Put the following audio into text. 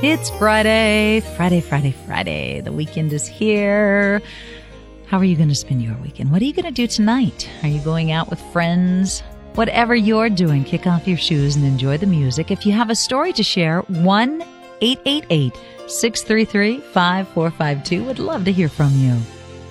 It's Friday. Friday. The weekend is here. How are you going to spend your weekend? What are you going to do tonight? Are you going out with friends? Whatever you're doing, kick off your shoes and enjoy the music. If you have a story to share, 1-888-633-5452. Would love to hear from you.